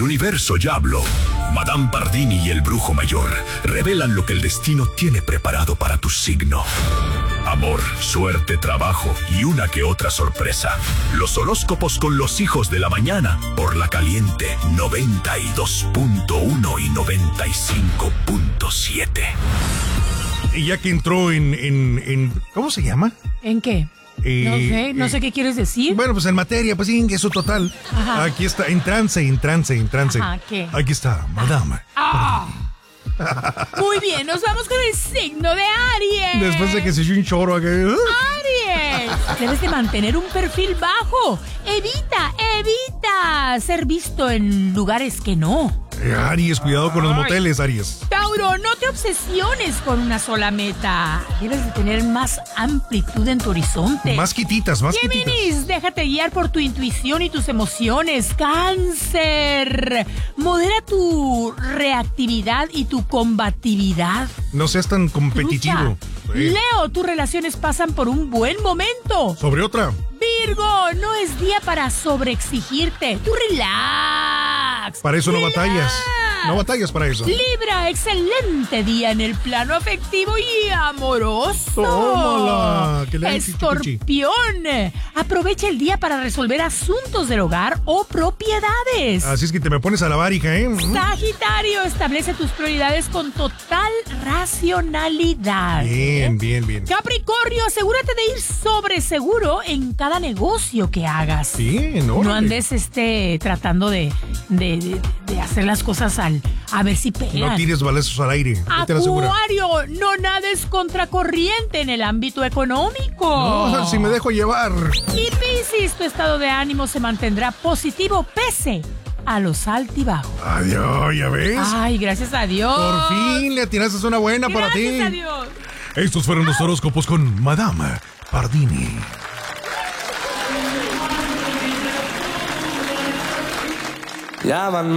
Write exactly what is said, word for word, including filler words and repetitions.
universo ya habló. Madame Pardini y el brujo mayor revelan lo que el destino tiene preparado para tu signo. Amor, suerte, trabajo y una que otra sorpresa. Los horóscopos con los hijos de la mañana por La Caliente noventa y dos punto uno y noventa y cinco punto siete. Y ya que entró en, en, en... ¿Cómo se llama? ¿En qué? Eh, no sé, no eh, sé qué quieres decir. Bueno, pues en materia, pues sí, eso total. Ajá. Aquí está, en trance, en trance, en trance. Ajá, ¿qué? Aquí está, madame. Ah. Muy bien, nos vamos con el signo de Aries. Después de que se echó un choro acá. Aries, debes de mantener un perfil bajo. Evita, evita ser visto en lugares que no. Eh, Aries, cuidado con los moteles, Aries. Tauro, no te obsesiones con una sola meta. Debes de tener más amplitud en tu horizonte. Más quititas, más Géminis, quititas. déjate guiar por tu intuición y tus emociones. Cáncer, modera tu reactividad y tu combatividad. No seas tan competitivo. Trucha. Sí. Leo, tus relaciones pasan por un buen momento. Sobre otra. Virgo, no es día para sobreexigirte. Tú relax. Para eso no Relax. batallas. No batallas para eso. Libra, excelente día en el plano afectivo y amoroso. Tómala, que le den Escorpión, aprovecha el día para resolver asuntos del hogar o propiedades. Así es que te me pones a lavar, hija, ¿eh? Sagitario, establece tus prioridades con total racionalidad. Bien, bien, bien. Capricornio, asegúrate de ir sobre seguro en cada negocio que hagas. Bien, órale. No andes este, tratando de, de, de, de hacer las cosas al, a ver si pegan. No tires balazos al aire. ¿Qué te lo asegura? Acuario, no nades contracorriente en el ámbito económico. No, si me dejo llevar. Y Piscis, tu estado de ánimo se mantendrá positivo pese a los altibajos. Adiós, ¿ya ves? Ay, gracias a Dios. Por fin le atinaste una buena para ti. Gracias a Dios. Estos fueron los horóscopos con Madame Pardini. Llaman